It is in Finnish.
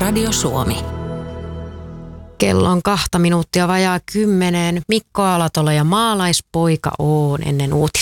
Radio Suomi. Kello on 2 minuuttia vajaa 10. Mikko Alatola ja maalaispoika oon ennen uutisia.